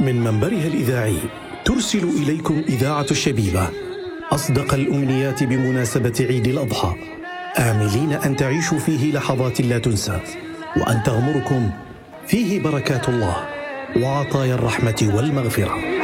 من منبرها الإذاعي ترسل إليكم إذاعة الشبيبة أصدق الأمنيات بمناسبة عيد الأضحى، آملين أن تعيشوا فيه لحظات لا تنسى، وأن تغمركم فيه بركات الله وعطايا الرحمة والمغفرة.